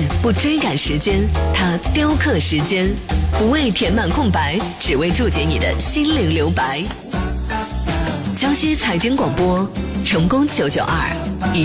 不追赶时间，它雕刻时间，不为填满空白，只为注解你的心灵留白。江西财经广播，成功992。